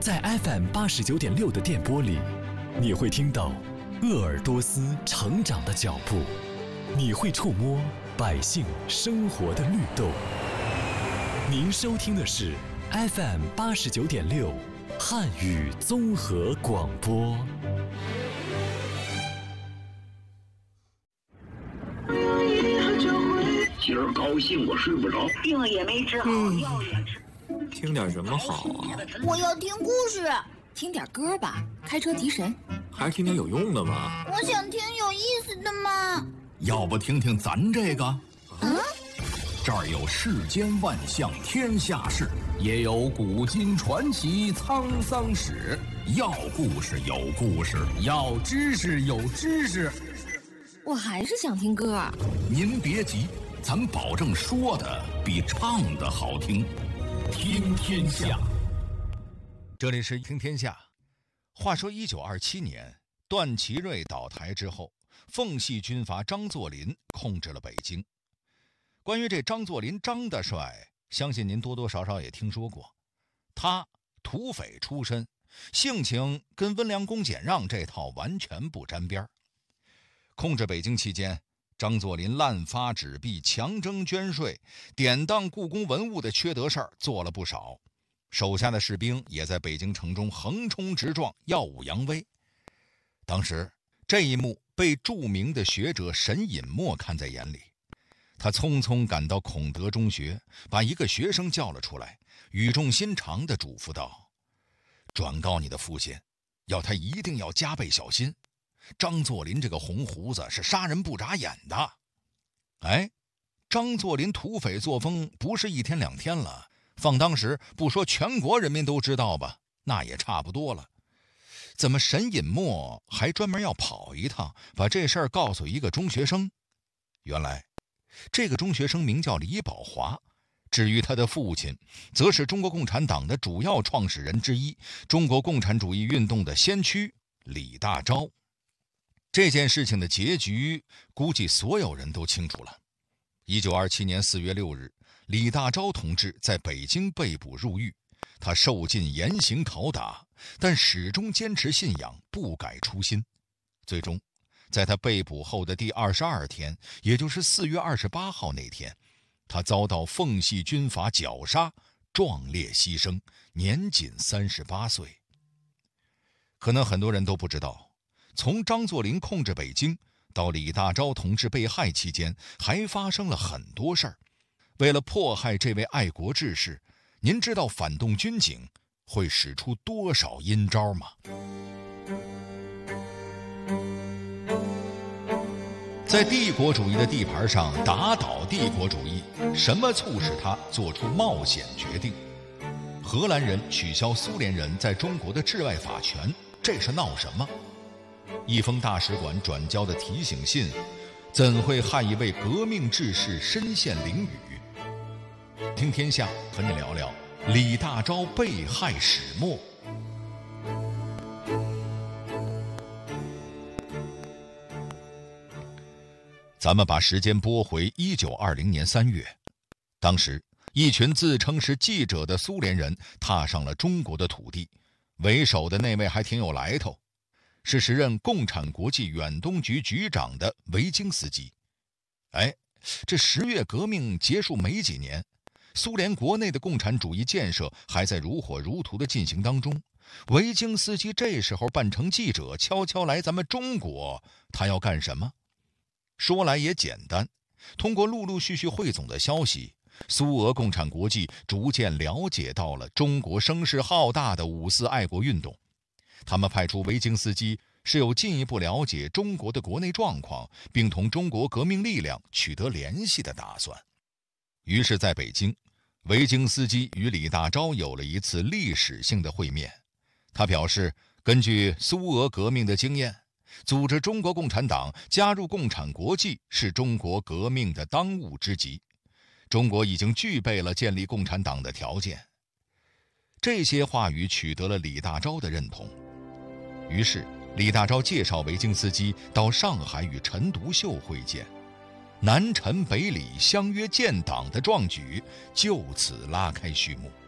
在 FM89.6的电波里，你会听到鄂尔多斯成长的脚步，你会触摸百姓生活的律动。您收听的是 FM89.6汉语综合广播。 今儿高兴我睡不着， 病也没治好，药也吃。 听点什么好啊？ 我要听故事。 听点歌吧，开车提神。 还是听点有用的吧。 我想听有意思的嘛。 要不听听咱这个？这儿有世间万象天下事，也有古今传奇沧桑史。要故事有故事，要知识有知识。 我还是想听歌。 您别急，咱保证说的比唱的好听。听天下， 这里是听天下。话说1927年，段祺瑞倒台之后，奉系军阀张作霖控制了北京。关于这张作霖张大帅，相信您多多少少也听说过。他土匪出身，性情跟温良恭俭让这套完全不沾边。控制北京期间，张作霖滥发纸币，强征捐税，典当故宫文物的缺德事儿做了不少。手下的士兵也在北京城中横冲直撞，耀武扬威。当时这一幕被著名的学者沈尹默看在眼里，他匆匆赶到孔德中学，把一个学生叫了出来，语重心长地嘱咐道：转告你的父亲，要他一定要加倍小心，张作霖这个红胡子是杀人不眨眼的。张作霖土匪作风不是一天两天了，放当时不说全国人民都知道吧，那也差不多了。怎么沈尹默还专门要跑一趟，把这事儿告诉一个中学生？原来这个中学生名叫李宝华，至于他的父亲，则是中国共产党的主要创始人之一，中国共产主义运动的先驱李大钊。这件事情的结局，估计所有人都清楚了。1927年4月6日，李大钊同志在北京被捕入狱，他受尽严刑拷打，但始终坚持信仰，不改初心。最终在他被捕后的第22天，也就是4月28号那天，他遭到奉系军阀绞杀，壮烈牺牲，年仅38岁。可能很多人都不知道，从张作霖控制北京到李大钊同志被害期间，还发生了很多事儿。为了迫害这位爱国志士，您知道反动军警会使出多少阴招吗？在帝国主义的地盘上打倒帝国主义，什么促使他做出冒险决定？荷兰人取消苏联人在中国的治外法权，这是闹什么？一封大使馆转交的提醒信，怎会害一位革命志士身陷囹圄？听天下和你聊聊李大钊被害始末。咱们把时间拨回1920年3月，当时一群自称是记者的苏联人踏上了中国的土地，为首的那位还挺有来头，是时任共产国际远东局局长的维京斯基。这10月革命结束没几年，苏联国内的共产主义建设还在如火如荼的进行当中。维京斯基这时候扮成记者，悄悄来咱们中国，他要干什么？说来也简单，通过陆陆续续汇总的消息，苏俄共产国际逐渐了解到了中国声势浩大的5·4爱国运动。他们派出维京斯基是有进一步了解中国的国内状况，并同中国革命力量取得联系的打算。于是在北京，维京斯基与李大钊有了一次历史性的会面。他表示，根据苏俄革命的经验，组织中国共产党加入共产国际是中国革命的当务之急，中国已经具备了建立共产党的条件。这些话语取得了李大钊的认同，于是李大钊介绍维京斯基到上海与陈独秀会见，南陈北李相约建党的壮举就此拉开序幕。